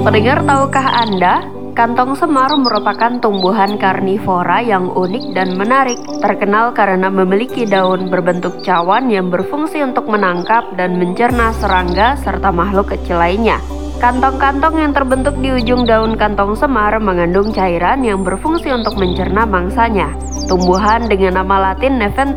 Pendengar, tahukah Anda, kantong semar merupakan tumbuhan karnivora yang unik dan menarik, terkenal karena memiliki daun berbentuk cawan yang berfungsi untuk menangkap dan mencerna serangga serta makhluk kecil lainnya. Kantong-kantong yang terbentuk di ujung daun kantong semar mengandung cairan yang berfungsi untuk mencerna mangsanya. Tumbuhan dengan nama latin Nepenthes